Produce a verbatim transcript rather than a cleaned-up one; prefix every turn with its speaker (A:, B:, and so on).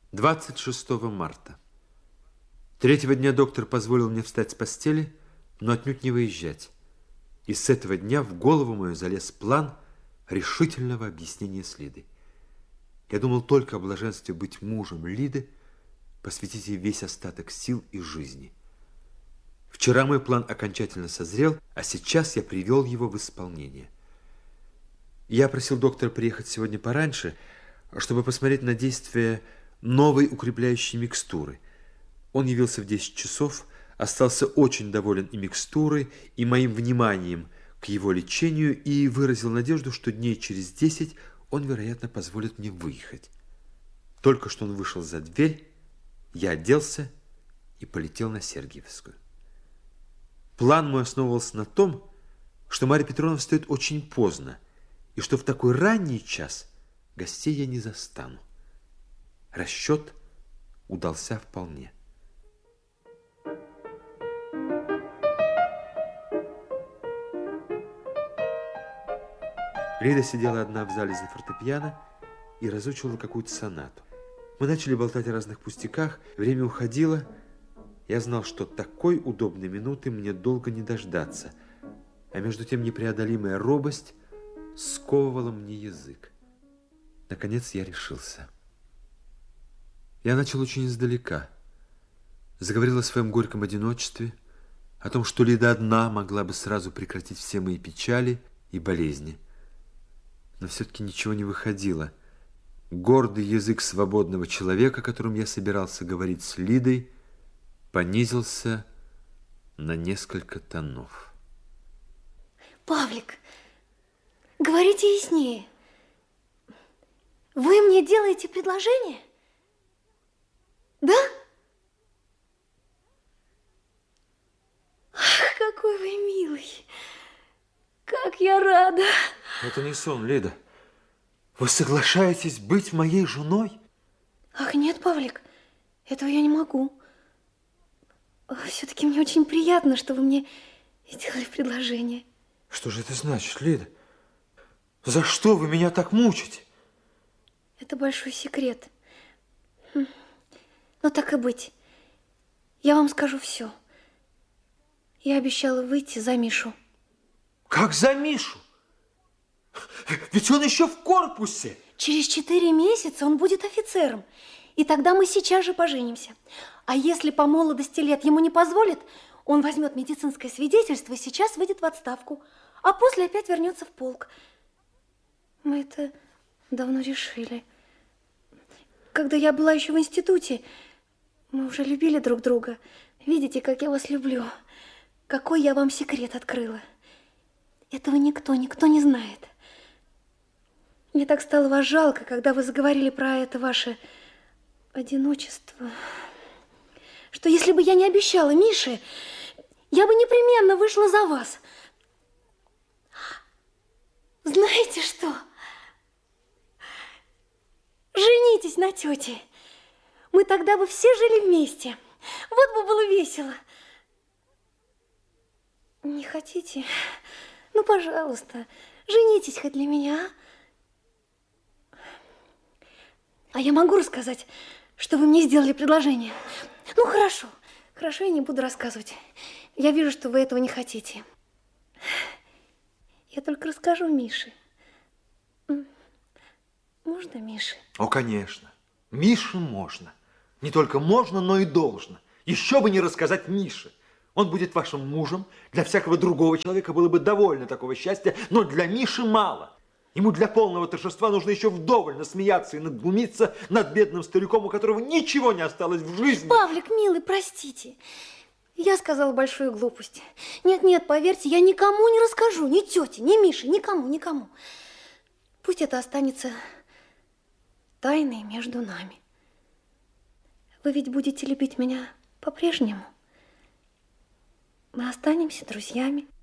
A: двадцать шестого марта. Третьего дня доктор позволил мне встать с постели, но отнюдь не выезжать. И с этого дня в голову мою залез план решительного объяснения с Лидой. Я думал только о блаженстве быть мужем Лиды, посвятить ей весь остаток сил и жизни. Вчера мой план окончательно созрел, а сейчас я привел его в исполнение. Я просил доктора приехать сегодня пораньше, чтобы посмотреть на действие новой укрепляющей микстуры. Он явился в десять часов, остался очень доволен и микстурой, и моим вниманием к его лечению, и выразил надежду, что дней через десять он, вероятно, позволит мне выехать. Только что он вышел за дверь, я оделся и полетел на Сергиевскую. План мой основывался на том, что Марья Петровна встает очень поздно, и что в такой ранний час гостей я не застану. Расчет удался вполне. Лида сидела одна в зале за фортепиано и разучивала какую-то сонату. Мы начали болтать о разных пустяках, время уходило. Я знал, что такой удобной минуты мне долго не дождаться, а между тем непреодолимая робость сковывала мне язык. Наконец я решился. Я начал очень издалека. Заговорил о своем горьком одиночестве, о том, что Лида одна могла бы сразу прекратить все мои печали и болезни. Но все-таки ничего не выходило. Гордый язык свободного человека, которым я собирался говорить с Лидой, понизился на несколько тонов.
B: Павлик, говорите яснее. Вы мне делаете предложение? Да? Ах, какой вы милый. Как я рада.
A: Это не сон, Лида. Вы соглашаетесь быть моей женой?
B: Ах, нет, Павлик, этого я не могу. Все-таки мне очень приятно, что вы мне сделали предложение.
A: Что же это значит, Лида? За что вы меня так мучите?
B: Это большой секрет. Но так и быть. Я вам скажу все. Я обещала выйти за Мишу.
A: Как за Мишу? Ведь он еще в корпусе.
B: Через четыре месяца он будет офицером. И тогда мы сейчас же поженимся. А если по молодости лет ему не позволят, он возьмет медицинское свидетельство и сейчас выйдет в отставку. А после опять вернется в полк. Мы это давно решили. Когда я была еще в институте, мы уже любили друг друга. Видите, как я вас люблю. Какой я вам секрет открыла. Этого никто, никто не знает. Мне так стало вас жалко, когда вы заговорили про это ваше одиночество, что если бы я не обещала Мише, я бы непременно вышла за вас. Знаете что? Женитесь на тете. Мы тогда бы все жили вместе. Вот бы было весело. Не хотите? Ну, пожалуйста, женитесь хоть для меня. А я могу рассказать, что вы мне сделали предложение? Ну, хорошо. Хорошо, я не буду рассказывать. Я вижу, что вы этого не хотите. Я только расскажу Мише. Можно Мише?
A: О, конечно. Мише можно. Не только можно, но и должно. Еще бы не рассказать Мише. Он будет вашим мужем. Для всякого другого человека было бы довольно такого счастья, но для Миши мало. Ему для полного торжества нужно еще вдоволь насмеяться и надглумиться над бедным стариком, у которого ничего не осталось в жизни.
B: Павлик, милый, простите. Я сказала большую глупость. Нет, нет, поверьте, я никому не расскажу. Ни тете, ни Мише, никому, никому. Пусть это останется тайной между нами. Вы ведь будете любить меня по-прежнему. Мы останемся друзьями.